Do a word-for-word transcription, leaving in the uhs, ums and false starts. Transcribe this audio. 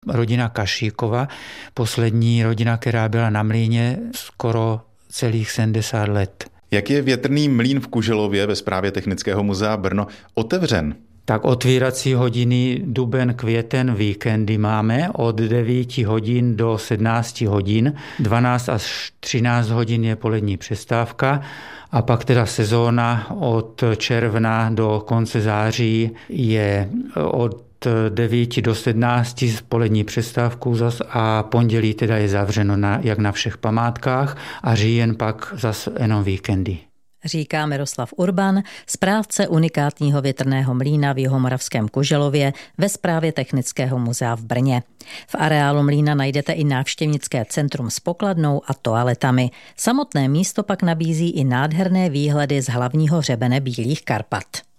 rodina Kašíkova, poslední rodina, která byla na mlýně skoro celých sedmdesát let. Jak je větrný mlýn v Kuželově ve správě Technického muzea Brno otevřen? Tak otvírací hodiny duben, květen, víkendy máme od devět hodin do sedmnáct hodin, dvanáct až třináct hodin je polední přestávka a pak teda sezóna od června do konce září je od devět do sedmnáct s polední přestávkou zas a pondělí teda je zavřeno na, jak na všech památkách a říjen pak zas jenom víkendy. Říká Miroslav Urban, správce unikátního větrného mlýna v Jihomoravském Kuželově ve správě Technického muzea v Brně. V areálu mlýna najdete i návštěvnické centrum s pokladnou a toaletami. Samotné místo pak nabízí i nádherné výhledy z hlavního hřebene Bílých Karpat.